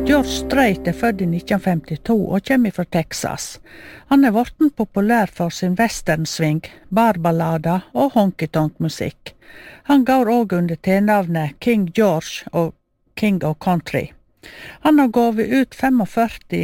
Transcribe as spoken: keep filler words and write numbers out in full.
George Strait er født i nitten femtito og kommer fra Texas. Han er vorten populær for sin westernsving, barballader og honky-tonk-musikk. Han går også under tilnavnet King George og King of Country. Han har gått ut førtifem